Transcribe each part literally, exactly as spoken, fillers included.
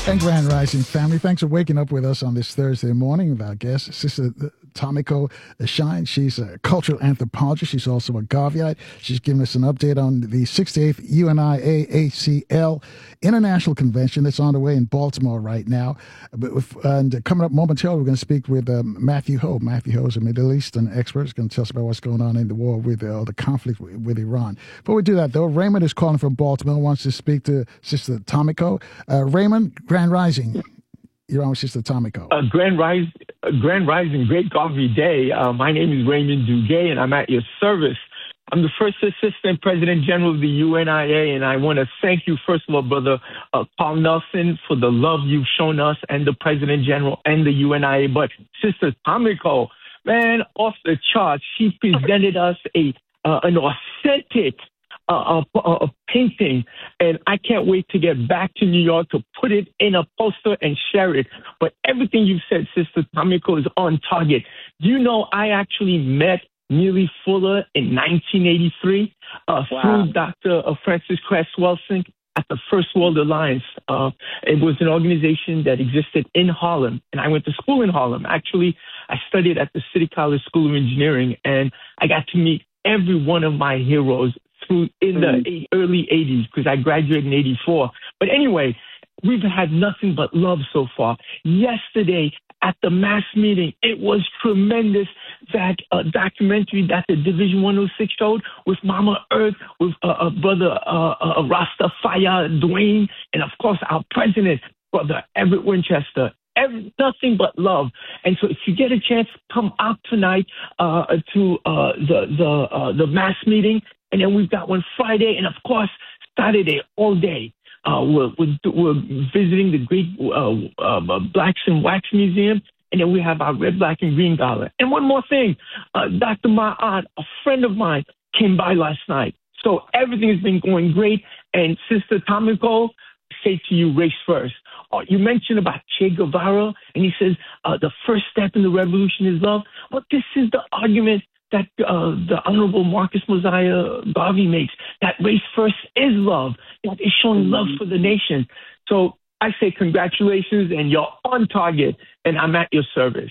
And Grand Rising family, thanks for waking up with us on this Thursday morning with our guest, Sister Tomiko Shine. She's a cultural anthropologist. She's also a Garveyite. She's giving us an update on the sixty-eighth U N I A A C L International Convention that's on the way in Baltimore right now. But with, and coming up momentarily, we're going to speak with um, Matthew Ho. Matthew Ho is a Middle Eastern expert. He's going to tell us about what's going on in the war with uh, the conflict with, with Iran. Before we do that, though, Raymond is calling from Baltimore, wants to speak to Sister Tomiko. Uh, Raymond, Grand Rising. You're on with Sister Tomiko. Uh, Grand Rise, uh, Grand Rising, great coffee day. Uh, my name is Raymond Duguay, and I'm at your service. I'm the first Assistant President General of the U N I A, and I want to thank you, first of all, Brother uh, Carl Nelson, for the love you've shown us and the President General and the U N I A. But Sister Tomiko, man, off the charts, she presented us a uh, an authentic Uh, a, a painting, and I can't wait to get back to New York to put it in a poster and share it. But everything you said, Sister Tomiko, is on target. Do you know I actually met Neely Fuller in nineteen eighty-three uh, wow. through Doctor Francis Cress Welsing at the First World Alliance? Uh, it was an organization that existed in Harlem, and I went to school in Harlem. Actually, I studied at the City College School of Engineering, and I got to meet every one of my heroes through in the mm. early eighties, because I graduated in eighty-four. But anyway, we've had nothing but love so far. Yesterday at the mass meeting, it was tremendous. That uh, documentary that the Division one oh six showed with Mama Earth, with uh, uh, Brother uh, uh, Rastafari Dwayne, and of course our president, Brother Everett Winchester. Every, nothing but love. And so if you get a chance, come out tonight uh, to uh, the the uh, the mass meeting. And then we've got one Friday, and of course, Saturday all day. Uh, we're, we're, we're visiting the Great uh, uh, Blacks and Wax Museum, and then we have our Red, Black, and Green Gala. And one more thing, uh, Doctor Ma'at, a friend of mine, came by last night. So everything has been going great. And Sister Tomiko, say to you, race first. Uh, you mentioned about Che Guevara, and he says uh, the first step in the revolution is love. Well, this is the argument that uh, the Honorable Marcus Mosiah Garvey makes, that race first is love. That is showing love for the nation. So I say congratulations, and you're on target, and I'm at your service.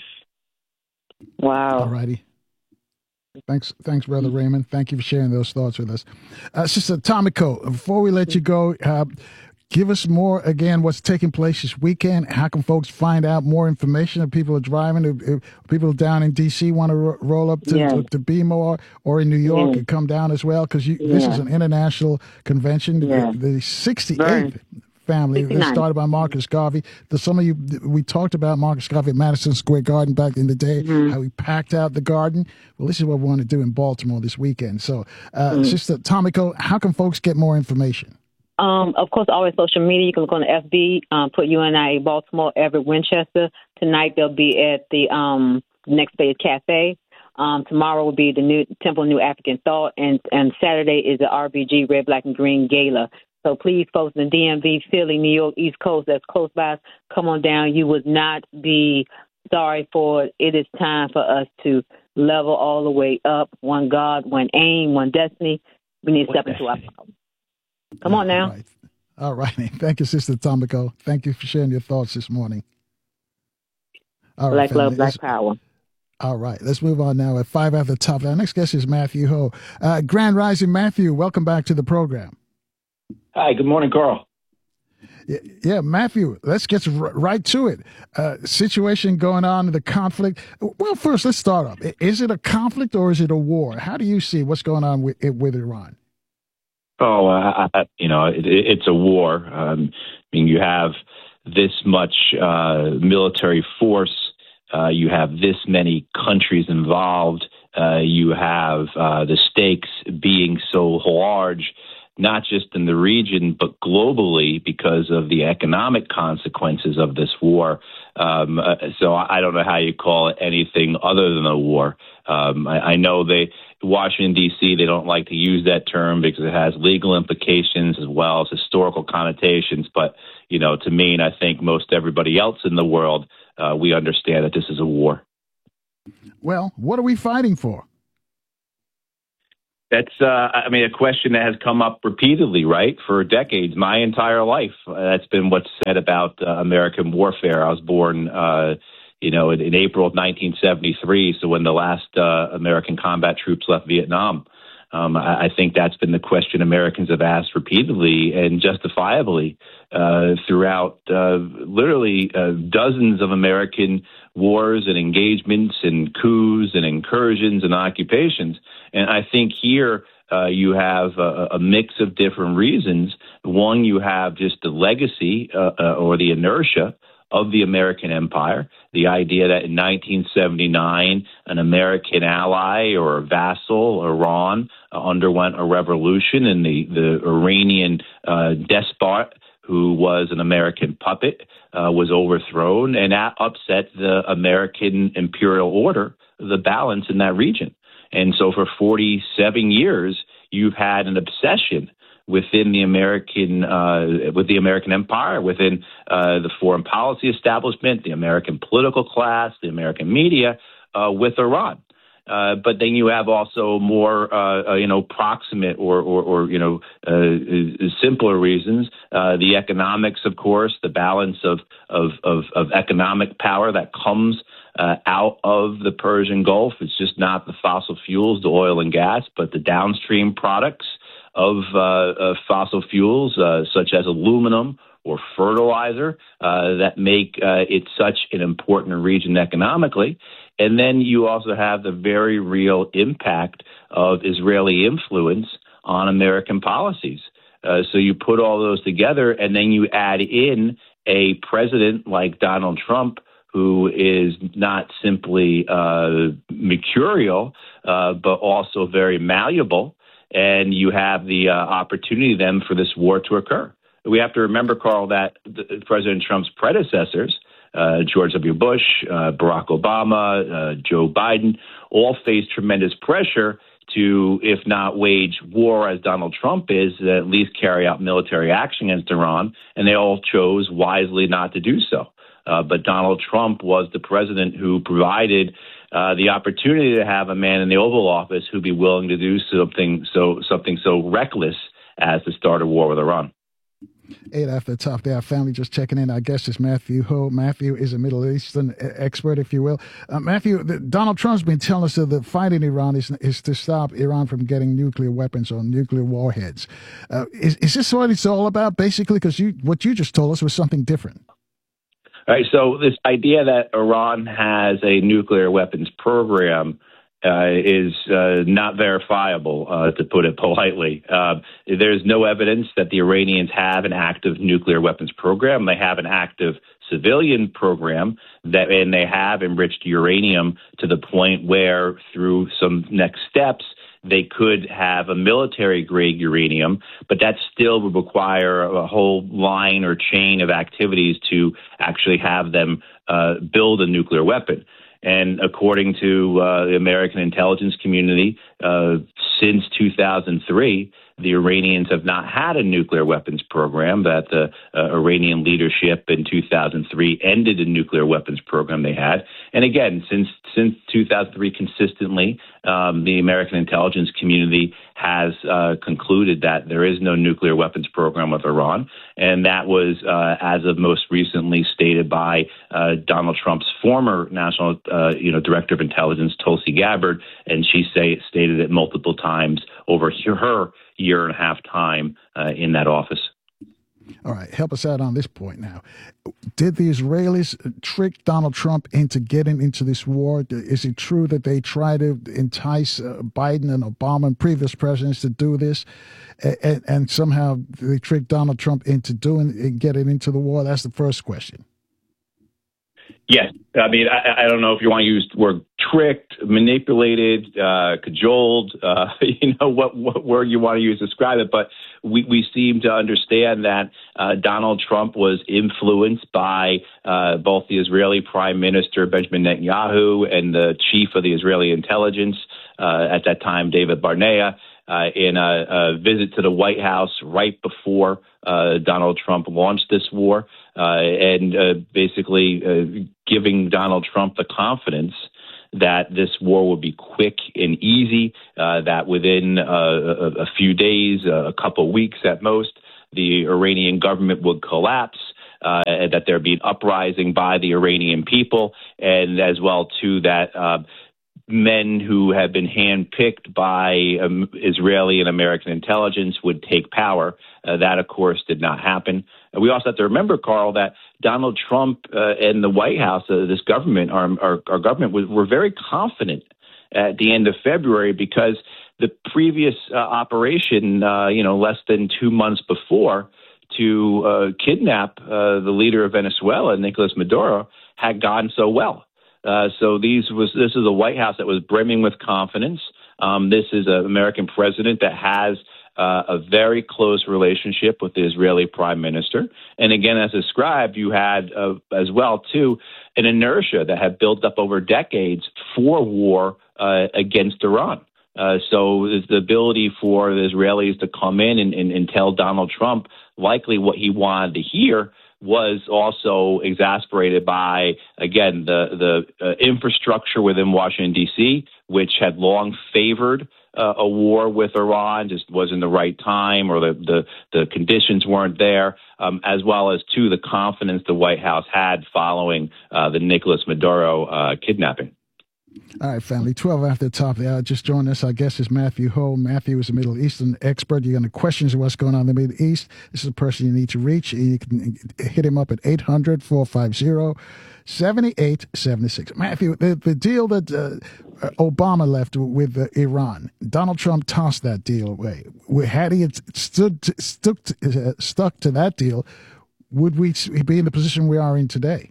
Wow. All righty. Thanks, thanks, Brother Raymond. Thank you for sharing those thoughts with us. Uh, Sister Tomiko, before we let you go, uh, give us more, again, what's taking place this weekend. How can folks find out more information? If people are driving, if, if people down in D C want to ro- roll up to, yeah. to, to B M O or, or in New York yeah. and come down as well, because yeah. this is an international convention. Yeah. The sixty-eighth Burn. Family that started by Marcus Garvey. The, some of you, we talked about Marcus Garvey at Madison Square Garden back in the day, mm-hmm. how he packed out the garden. Well, this is what we want to do in Baltimore this weekend. So, uh, mm-hmm. Sister Tomiko, how can folks get more information? Um, of course, always social media. You can look on the F B, um, put U N I A Baltimore, Everett Winchester. Tonight they'll be at the um, Next Phase Cafe. Um, tomorrow will be the new Temple of New African Thought, and and Saturday is the R B G Red, Black, and Green Gala. So please, folks in the D M V, Philly, New York, East Coast, that's close by, come on down. You would not be sorry for it. It is time for us to level all the way up. One God, one aim, one destiny. We need to step into our power. Come on now. All right. All right. Thank you, Sister Tomiko. Thank you for sharing your thoughts this morning. All right, black love, black power. All right. Let's move on now at five after the top. Our next guest is Matthew Ho. Uh, Grand Rising Matthew, welcome back to the program. Hi, good morning, Carl. Yeah, yeah, Matthew, let's get right to it. Uh, situation going on, the conflict. Well, first, let's start off. Is it a conflict or is it a war? How do you see what's going on with, with Iran? Oh, uh, I, you know, it, it's a war. Um, I mean, you have this much uh, military force. Uh, you have this many countries involved. Uh, you have uh, the stakes being so large, not just in the region, but globally because of the economic consequences of this war. Um, uh, so I don't know how you call it anything other than a war. Um, I, I know they, Washington, D C, they don't like to use that term because it has legal implications as well as historical connotations. But, you know, to me, and I think most everybody else in the world, uh, we understand that this is a war. Well, what are we fighting for? That's, uh, I mean, a question that has come up repeatedly, right, for decades, my entire life. Uh, that's been what's said about uh, American warfare. I was born, uh, you know, in, in April of nineteen seventy-three, so when the last uh, American combat troops left Vietnam. Um, I, I think that's been the question Americans have asked repeatedly and justifiably uh, throughout uh, literally uh, dozens of American wars and engagements and coups and incursions and occupations. And I think here uh, you have a, a mix of different reasons. One, you have just the legacy uh, uh, or the inertia of the American empire, the idea that in nineteen seventy-nine, an American ally or a vassal, Iran, uh, underwent a revolution, and the, the Iranian uh, despot, who was an American puppet, uh, was overthrown, and that upset the American imperial order, the balance in that region. And so for forty-seven years, you've had an obsession within the American, uh, with the American empire, within uh, the foreign policy establishment, the American political class, the American media, uh, with Iran. Uh, but then you have also more, uh, uh, you know, proximate or, or, or you know, uh, simpler reasons. Uh, the economics, of course, the balance of of, of, of economic power that comes uh, out of the Persian Gulf. It's just not the fossil fuels, the oil and gas, but the downstream products of, uh, of fossil fuels, uh, such as aluminum or fertilizer, uh, that make uh, it such an important region economically. And then you also have the very real impact of Israeli influence on American policies. Uh, so you put all those together, and then you add in a president like Donald Trump, who is not simply uh, mercurial, uh, but also very malleable. And you have the uh, opportunity then for this war to occur. We have to remember, Carl, that the, President Trump's predecessors, uh, George W. Bush, uh, Barack Obama, uh, Joe Biden, all faced tremendous pressure to, if not wage war as Donald Trump is, at least carry out military action against Iran, and they all chose wisely not to do so. Uh, but Donald Trump was the president who provided Uh, the opportunity to have a man in the Oval Office who'd be willing to do something so something so reckless as to start a war with Iran. Eight after the top there, our family just checking in. Our guest is Matthew Hoh. Matthew is a Middle Eastern expert, if you will. Uh, Matthew, the, Donald Trump's been telling us that the fight in Iran is, is to stop Iran from getting nuclear weapons or nuclear warheads. Uh, is, is this what it's all about, basically? Because you, what you just told us was something different. All right, so this idea that Iran has a nuclear weapons program uh, is uh, not verifiable, uh, to put it politely. Uh, there's no evidence that the Iranians have an active nuclear weapons program. They have an active civilian program, that, and they have enriched uranium to the point where, through some next steps, they could have a military-grade uranium, but that still would require a whole line or chain of activities to actually have them uh, build a nuclear weapon. And according to uh, the American intelligence community, uh, since two thousand three, the Iranians have not had a nuclear weapons program, that the uh, Iranian leadership in two thousand three ended a nuclear weapons program they had. And again, since since two thousand three, consistently, um, the American intelligence community has uh, concluded that there is no nuclear weapons program with Iran. And that was, uh, as of most recently, stated by uh, Donald Trump's former national uh, you know, director of intelligence, Tulsi Gabbard, and she say, stated it multiple times over her year and a half time uh, in that office. All right, help us out on this point now. Did the Israelis trick Donald Trump into getting into this war? Is it true that they try to entice uh, Biden and Obama and previous presidents to do this, and, and somehow they tricked Donald Trump into doing and getting into the war? That's the first question. Yes. I mean, I, I don't know if you want to use the word tricked, manipulated, uh, cajoled, uh, you know, what, what word you want to use to describe it. But we, we seem to understand that uh, Donald Trump was influenced by uh, both the Israeli Prime Minister, Benjamin Netanyahu, and the chief of the Israeli intelligence uh, at that time, David Barnea, uh, in a, a visit to the White House right before uh, Donald Trump launched this war, uh, and uh, basically uh, giving Donald Trump the confidence that this war would be quick and easy, uh, that within uh, a, a few days, a couple weeks at most, the Iranian government would collapse, uh, that there'd be an uprising by the Iranian people, and as well, too, that uh, men who had been handpicked by um, Israeli and American intelligence would take power. Uh, that, of course, did not happen. And we also have to remember, Carl, that Donald Trump uh, and the White House, uh, this government, our, our, our government, was, were very confident at the end of February because the previous uh, operation, uh, you know, less than two months before, to uh, kidnap uh, the leader of Venezuela, Nicolas Maduro, had gone so well. Uh, so these was this is a White House that was brimming with confidence. Um, this is an American president that has uh, a very close relationship with the Israeli prime minister. And again, as described, you had uh, as well, too, an inertia that had built up over decades for war uh, against Iran. Uh, so there's the ability for the Israelis to come in and, and, and tell Donald Trump likely what he wanted to hear was also exasperated by, again, the, the uh, infrastructure within Washington, D C, which had long favored uh, a war with Iran, just wasn't the right time or the, the, the conditions weren't there, um, as well as, too, the confidence the White House had following uh, the Nicolas Maduro uh, kidnapping. All right, family, twelve after the top of the hour. Just joined us. Our guest is Matthew Hoh. Matthew is a Middle Eastern expert. You got any questions of what's going on in the Middle East? This is a person you need to reach. You can hit him up at eight hundred, four five zero, seven eight seven six. Matthew, the, the deal that uh, Obama left with uh, Iran, Donald Trump tossed that deal away. Had he stood to, stuck, to, uh, stuck to that deal, would we be in the position we are in today?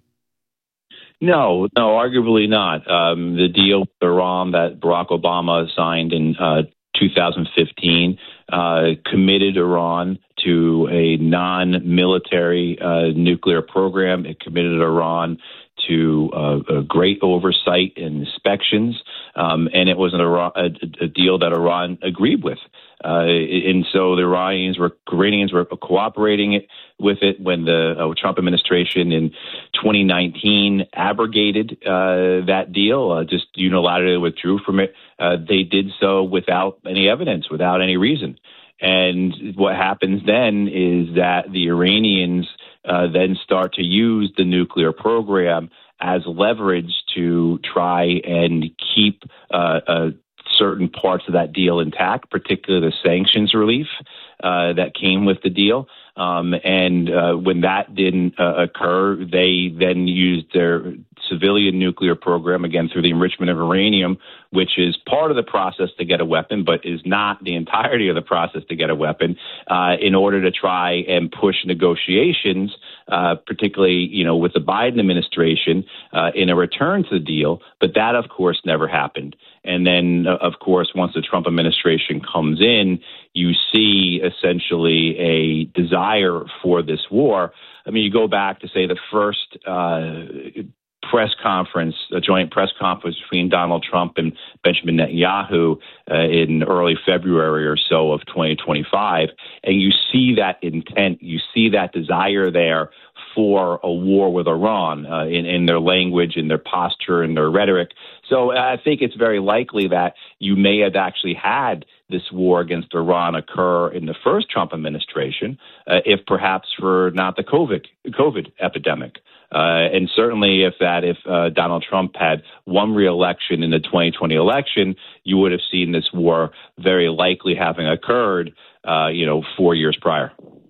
No, no, arguably not. Um, the deal with Iran that Barack Obama signed in uh, two thousand fifteen uh, committed Iran to a non-military uh, nuclear program. It committed Iran to uh, a great oversight and inspections, um, and it was an Iran, a, a deal that Iran agreed with. Uh, and so the Iranians were, Iranians were cooperating it, with it when the uh, Trump administration in twenty nineteen abrogated uh, that deal, uh, just unilaterally withdrew from it. Uh, they did so without any evidence, without any reason. And what happens then is that the Iranians uh, then start to use the nuclear program as leverage to try and keep uh, uh, certain parts of that deal intact, particularly the sanctions relief uh, that came with the deal. Um, and uh, when that didn't uh, occur, they then used their civilian nuclear program, again, through the enrichment of uranium, which is part of the process to get a weapon, but is not the entirety of the process to get a weapon, uh, in order to try and push negotiations, uh, particularly, you know, with the Biden administration, uh, in a return to the deal. But that, of course, never happened. And then, uh, of course, once the Trump administration comes in, you see essentially a desire for this war. I mean, you go back to, say, the first uh, press conference, a joint press conference between Donald Trump and Benjamin Netanyahu uh, in early February or so of twenty twenty-five, and you see that intent, you see that desire there for a war with Iran uh, in, in their language, in their posture, in their rhetoric. So I think it's very likely that you may have actually had this war against Iran occur in the first Trump administration, uh, if perhaps for not the COVID, COVID epidemic. Uh, and certainly if that, if uh, Donald Trump had won re-election in the twenty twenty election, you would have seen this war very likely having occurred, uh, you know, four years prior.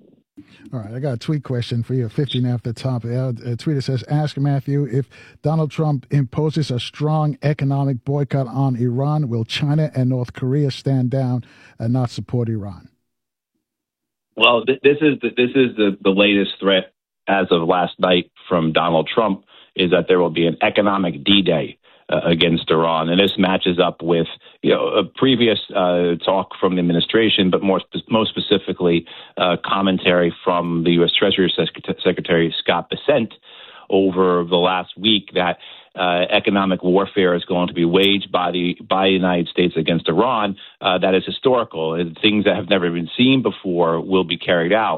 All right, I got a tweet question for you, fifteen after the top. A tweeter says, ask Matthew, if Donald Trump imposes a strong economic boycott on Iran, will China and North Korea stand down and not support Iran? Well, th- this is the, this is the, the latest threat as of last night from Donald Trump, is that there will be an economic D-Day uh, against Iran. And this matches up with, you know, a previous uh, talk from the administration, but more spe- most specifically, uh, commentary from the U S Treasury Sec- Secretary Scott Bessent over the last week that uh, economic warfare is going to be waged by the by the United States against Iran. Uh, that is historical. And things that have never been seen before will be carried out.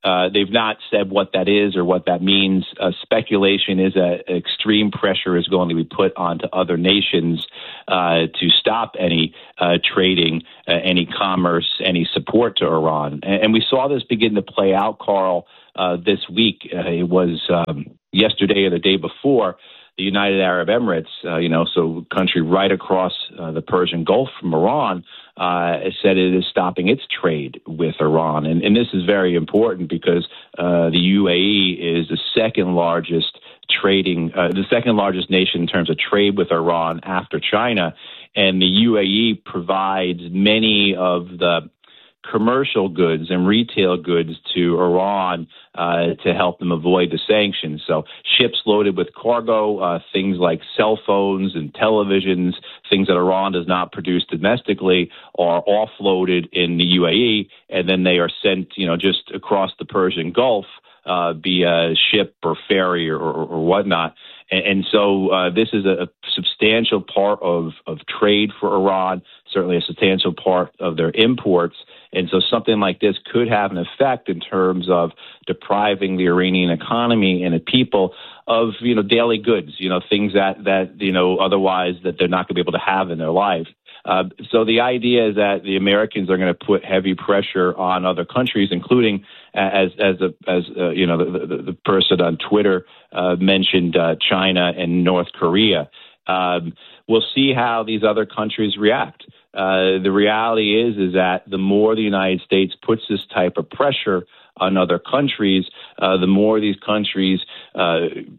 Uh, they've not said what that is or what that means. Uh, speculation is that extreme pressure is going to be put onto other nations uh, to stop any uh, trading, uh, any commerce, any support to Iran. And, and we saw this begin to play out, Carl, uh, this week. Uh, it was um, yesterday or the day before. The United Arab Emirates, uh, you know, so country right across uh, the Persian Gulf from Iran, uh, said it is stopping its trade with Iran. And, and this is very important because uh, the U A E is the second largest trading, uh, the second largest nation in terms of trade with Iran after China. And the U A E provides many of the commercial goods and retail goods to Iran uh, to help them avoid the sanctions. So ships loaded with cargo, uh, things like cell phones and televisions, things that Iran does not produce domestically, are offloaded in the U A E, and then they are sent, you know, just across the Persian Gulf uh, via ship or ferry or, or, or whatnot. And, and so uh, this is a, a substantial part of, of trade for Iran, certainly a substantial part of their imports. And so something like this could have an effect in terms of depriving the Iranian economy and the people of, you know, daily goods, you know, things that, that you know, otherwise that they're not going to be able to have in their life. Uh, so the idea is that the Americans are going to put heavy pressure on other countries, including, as as a, as uh, you know, the, the, the person on Twitter uh, mentioned uh, China and North Korea. Um, we'll see how these other countries react. Uh, the reality is, is that the more the United States puts this type of pressure on other countries, uh, the more these countries uh,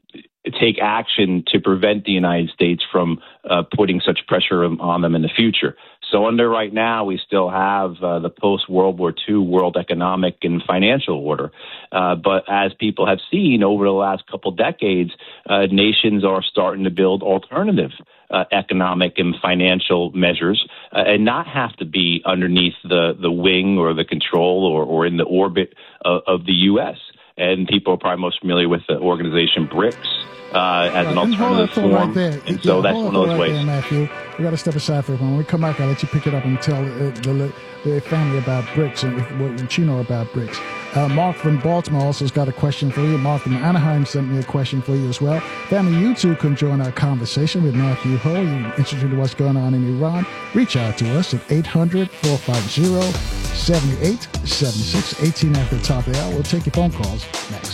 take action to prevent the United States from uh, putting such pressure on them in the future. So under right now, we still have uh, the post-World War Two world economic and financial order. Uh, but as people have seen over the last couple decades, uh, nations are starting to build alternative uh, economic and financial measures uh, and not have to be underneath the, the wing or the control or, or in the orbit of, of the U S. And people are probably most familiar with the organization BRICS. Uh, as right. an alternative form, right there. and so yeah, that's one of those right ways. There, Matthew, we got to step aside for a moment. When we come back, I'll let you pick it up and tell uh, the, the family about BRICS and what you know about BRICS. Uh, Mark from Baltimore also has got a question for you. Mark from Anaheim sent me a question for you as well. Family, you too can join our conversation with Matthew Ho. You're interested in what's going on in Iran. Reach out to us at eight hundred, four five zero, seven eight seven six, eighteen after the top of the hour. We'll take your phone calls next.